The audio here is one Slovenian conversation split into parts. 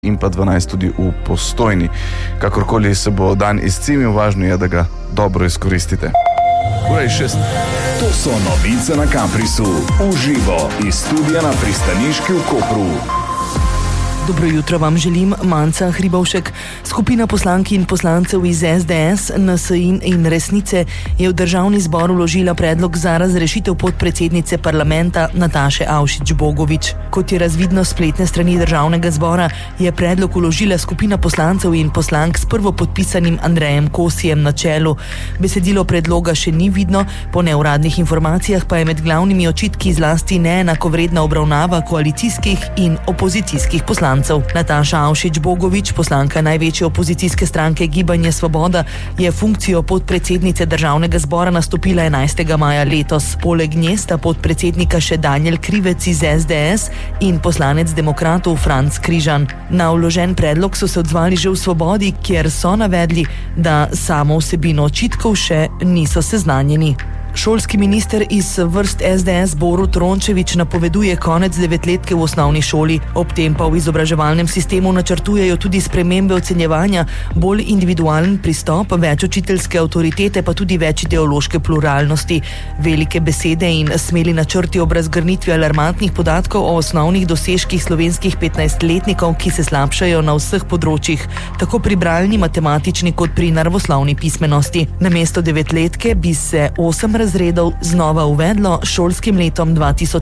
in pa 12 tudi v Postojni. Kakorkoli se bo dan izcimil, važno je, da ga dobro izkoristite. Ura je 6. To so novice na Caprisu. Uživo iz studia na Pristaniški v Kopru. Dobro jutro vam želim, Manca Hribovšek. Skupina poslank in poslancev iz SDS, NSI in Resnice je v Državni zbor vložila predlog za razrešitev podpredsednice parlamenta Nataše Avšič Bogovič. Kot je razvidno spletne strani Državnega zbora, je predlog vložila skupina poslancev in poslank s prvopodpisanim Andrejem Kosijem na čelu. Besedilo predloga še ni vidno, po neuradnih informacijah pa je med glavnimi očitki zlasti neenakovredna obravnava koalicijskih in opozicijskih poslancev. Nataša Avšič Bogovič, poslanka največje opozicijske stranke Gibanje Svoboda, je funkcijo podpredsednice Državnega zbora nastopila 11. maja letos. Poleg nje sta podpredsednika še Danijel Krivec iz SDS in poslanec demokratov Franc Križan. Na vložen predlog so se odzvali že v Svobodi, kjer so navedli, da samo vsebino očitkov še niso seznanjeni. Šolski minister iz vrst SDS Borut Rončević napoveduje konec 9-letke v osnovni šoli. Ob tem pa v izobraževalnem sistemu načrtujejo tudi spremembe ocenjevanja, bolj individualen pristop, več učiteljske avtoritete, pa tudi več ideološke pluralnosti. Velike besede in smeli načrti ob razgrnitvi alarmantnih podatkov o osnovnih dosežkih slovenskih 15-letnikov, ki se slabšajo na vseh področjih, tako pri bralni, matematični kot pri naravoslovni pismenosti. Namesto 9-letke bi se 8 razredov znova uvedlo šolskim letom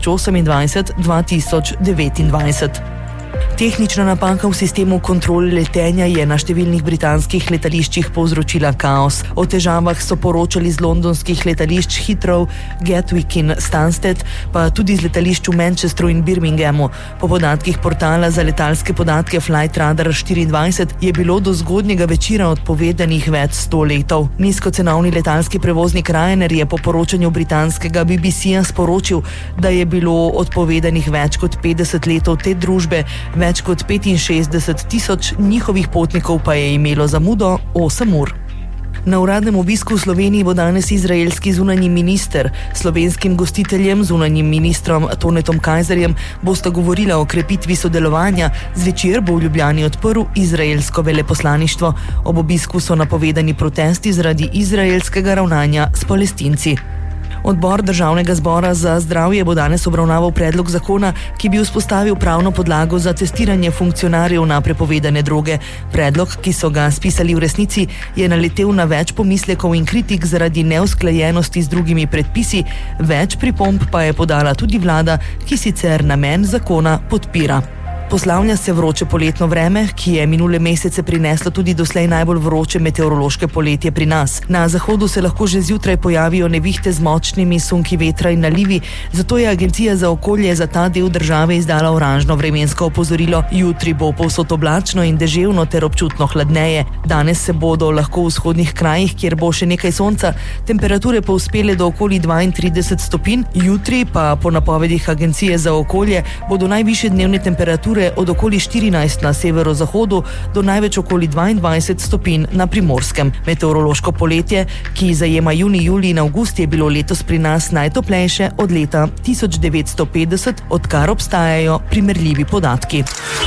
2028-2029. Tehnična napaka v sistemu kontrole letenja je na številnih britanskih letališčih povzročila kaos. O težavah so poročali z londonskih letališč Heathrow, Gatwick in Stansted, pa tudi z letališč v Manchesteru in Birminghamu. Po podatkih portala za letalske podatke Flightradar 24 je bilo do zgodnjega večera odpovedanih več 100 letov. Nizkocenovni letalski prevoznik Ryanair je po poročanju britanskega BBC-ja sporočil, da je bilo odpovedanih več kot 50 letov te družbe, več kot 65 tisoč njihovih potnikov pa je imelo zamudo 8 ur. Na uradnem obisku v Sloveniji bo danes izraelski zunanji minister. Slovenskim gostiteljem, zunanjim ministrom Tonetom Kajzerjem, bosta govorila o krepitvi sodelovanja. Zvečer bo v Ljubljani odprl izraelsko veleposlaništvo. Ob obisku so napovedani protesti zaradi izraelskega ravnanja s Palestinci. Odbor Državnega zbora za zdravje bo danes obravnaval predlog zakona, ki bi vzpostavil pravno podlago za testiranje funkcionarjev na prepovedane droge. Predlog, ki so ga spisali v Resnici, je naletel na več pomislekov in kritik zaradi neusklajenosti z drugimi predpisi, več pripomb pa je podala tudi vlada, ki sicer namen zakona podpira. Poslavlja se vroče poletno vreme, ki je minule mesece prineslo tudi doslej najbolj vroče meteorološke poletje pri nas. Na zahodu se lahko že zjutraj pojavijo nevihte z močnimi sunki vetra in nalivi, zato je Agencija za okolje za ta del države izdala oranžno vremensko opozorilo. Jutri bo povsod oblačno in deževno ter občutno hladneje. Danes se bodo lahko v vzhodnih krajih, kjer bo še nekaj sonca, temperature povzpele do okoli 32 stopinj. Jutri pa po napovedih Agencije za okolje bodo najvišje dnevne temperature od okoli 14 na severozahodu do največ okoli 22 stopinj na Primorskem. Meteorološko poletje, ki zajema junij, julij in avgust, je bilo letos pri nas najtoplejše od leta 1950, odkar obstajajo primerljivi podatki.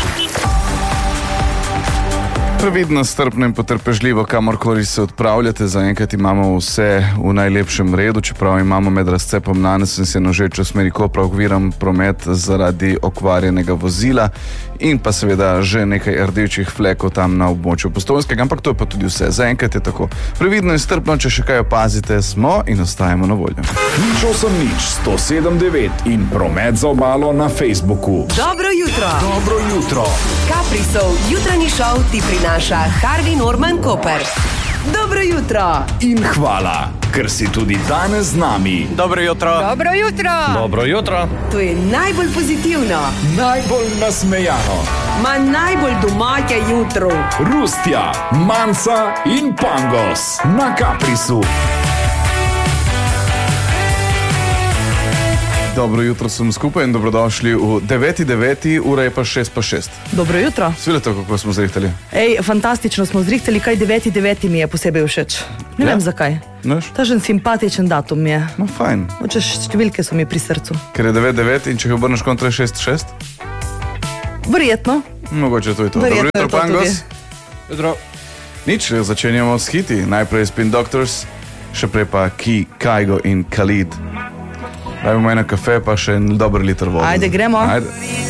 Previdno, strpno in potrpežljivo, kamorkoli se odpravljate. Zaenkrat imamo vse v najlepšem redu, čeprav imamo med razcepom nanesen se nožeč v smeri Kopra okviran promet zaradi okvarjenega vozila in pa seveda že nekaj rdečih flekov tam na območju Postojnskega, ampak to je pa tudi vse. Zaenkrat je tako. Previdno in strpno, če še kaj opazite, smo in ostajamo na voljo. 107.9 in promet za obalo na Facebooku. Dobro jutro. Dobro jutro. Caprisov jutranji šov ti prinaša Harvey Norman Koper. Dobro jutro. In hvala, ker si tudi danes z nami. Dobro jutro. Dobro jutro. Dobro jutro. To je najbolj pozitivno, Najbolj nasmejano. ma najbolj domače jutro. Rustja, Manca in Pangos na Caprisu. Dobro jutro sem skupaj in dobrodošli v 9.9, ura je pa 6:06. Dobro jutro. Svilete, kako smo zrihtali? Fantastično smo zrihtali, kaj 9.9 mi je posebej všeč. Ne vem zakaj. Tažen simpatičen datum je. No, fajn. Številke so mi pri srcu. Ker je 9.9 in če ga obrneš kontra 6.6? Verjetno. Mogoče to je to. Verjetno Dobro je jutro, to tudi. Pangos. Jutro. Nič, začenjamo s hiti. Najprej Spin Doctors, še prej pa Ki, Kaigo in Khalid. Dajmo eno kafe, pa še en dober liter vode. Ajde, gremo. Ajde.